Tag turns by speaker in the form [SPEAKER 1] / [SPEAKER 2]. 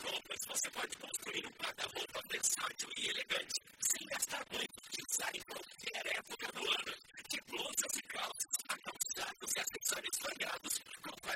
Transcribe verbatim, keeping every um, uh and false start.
[SPEAKER 1] roupas, você pode construir um guarda-roupa versátil e elegante, sem gastar muito de usar em qualquer época do ano. De blusas e calças, a calçados e acessórios variados, com qualidade